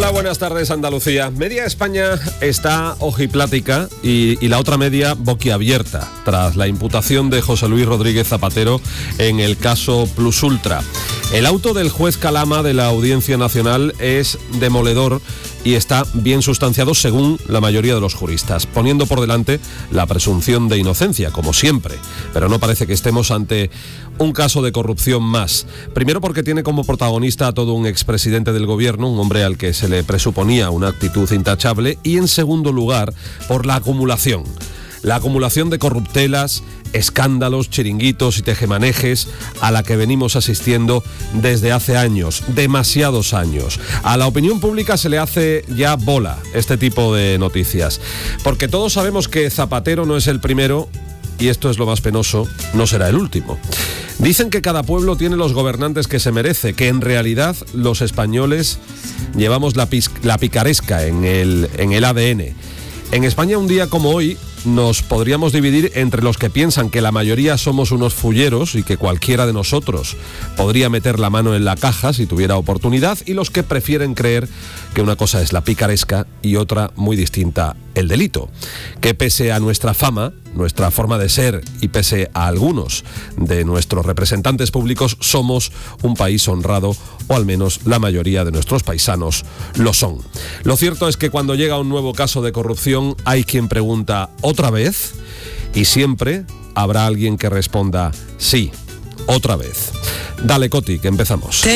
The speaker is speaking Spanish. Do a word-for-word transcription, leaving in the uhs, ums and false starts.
Hola, buenas tardes, Andalucía. Media España está ojiplática y, y la otra media boquiabierta tras la imputación de José Luis Rodríguez Zapatero en el caso Plus Ultra. El auto del juez Calama de la Audiencia Nacional es demoledor y está bien sustanciado según la mayoría de los juristas, poniendo por delante la presunción de inocencia, como siempre. Pero no parece que estemos ante un caso de corrupción más. Primero porque tiene como protagonista a todo un expresidente del gobierno, un hombre al que se le presuponía una actitud intachable, y en segundo lugar por la acumulación. La acumulación de corruptelas, escándalos, chiringuitos y tejemanejes a la que venimos asistiendo desde hace años, demasiados años. A la opinión pública se le hace ya bola este tipo de noticias, porque todos sabemos que Zapatero no es el primero y esto es lo más penoso, no será el último. Dicen que cada pueblo tiene los gobernantes que se merece, que en realidad los españoles llevamos la, pis- la picaresca en el, en el A D N. En España, un día como hoy, nos podríamos dividir entre los que piensan que la mayoría somos unos fulleros y que cualquiera de nosotros podría meter la mano en la caja si tuviera oportunidad, y los que prefieren creer que una cosa es la picaresca y otra, muy distinta, el delito. Que pese a nuestra fama, nuestra forma de ser y pese a algunos de nuestros representantes públicos, somos un país honrado, o al menos la mayoría de nuestros paisanos lo son. Lo cierto es que cuando llega un nuevo caso de corrupción hay quien pregunta ¿otra vez? Y siempre habrá alguien que responda sí, otra vez. Dale, Coti, que empezamos.